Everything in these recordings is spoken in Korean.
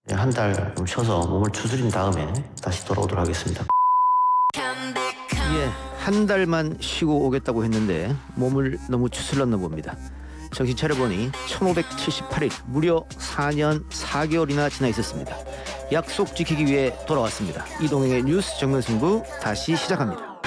한 달 좀 쉬어서 몸을 추스린 다음에 다시 돌아오도록 하겠습니다. 예, 한 달만 쉬고 오겠다고 했는데 몸을 너무 추슬렀나 봅니다. 정신 차려보니 1578일, 무려 4년 4개월이나 지나 있었습니다. 약속 지키기 위해 돌아왔습니다. 이동행의 뉴스 정면 승부 다시 시작합니다.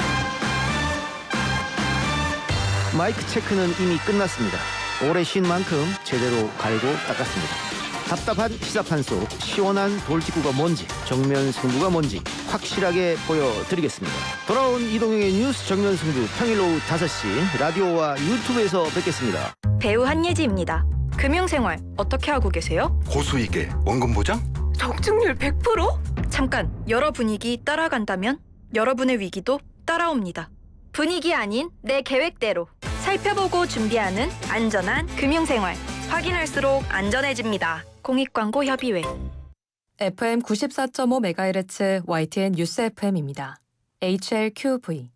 마이크 체크는 이미 끝났습니다. 오래 쉰 만큼 제대로 갈고 닦았습니다. 답답한 시사판 속 시원한 돌직구가 뭔지, 정면 승부가 뭔지 확실하게 보여드리겠습니다. 돌아온 이동영의 뉴스 정면 승부, 평일 오후 5시 라디오와 유튜브에서 뵙겠습니다. 배우 한예지입니다. 금융생활 어떻게 하고 계세요? 고수익에 원금 보장? 적중률 100%? 잠깐, 여러 분위기 따라간다면 여러분의 위기도 따라옵니다. 분위기 아닌 내 계획대로 살펴보고 준비하는 안전한 금융생활. 확인할수록 안전해집니다. 공익광고협의회. FM 94.5MHz YTN 뉴스 FM입니다. HLQV.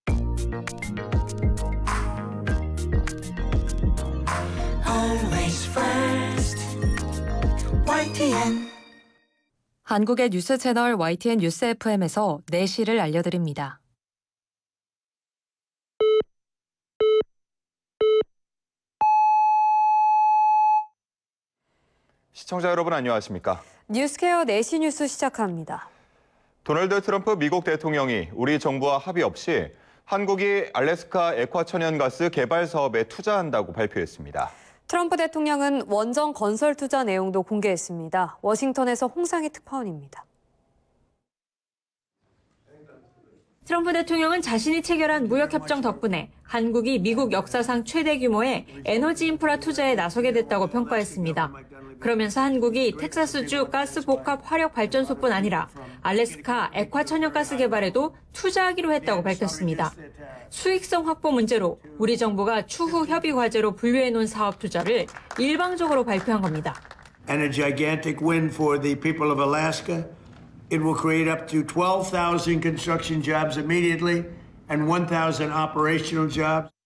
Always first. YTN. 한국의 뉴스 채널 YTN 뉴스 FM에서 4시를 알려드립니다. 시청자 여러분 안녕하십니까? 뉴스케어 4시 뉴스 시작합니다. 도널드 트럼프 미국 대통령이 우리 정부와 합의 없이 한국이 알래스카 액화천연가스 개발 사업에 투자한다고 발표했습니다. 트럼프 대통령은 원전 건설 투자 내용도 공개했습니다. 워싱턴에서 홍상희 특파원입니다. 트럼프 대통령은 자신이 체결한 무역협정 덕분에 한국이 미국 역사상 최대 규모의 에너지 인프라 투자에 나서게 됐다고 평가했습니다. 그러면서 한국이 텍사스주 가스 복합 화력 발전소뿐 아니라 알래스카 액화 천연가스 개발에도 투자하기로 했다고 밝혔습니다. 수익성 확보 문제로 우리 정부가 추후 협의 과제로 분류해 놓은 사업 투자를 일방적으로 발표한 겁니다. And a gigantic win for the people of Alaska. It will create up to 12,000 construction jobs immediately and 1,000 operational jobs.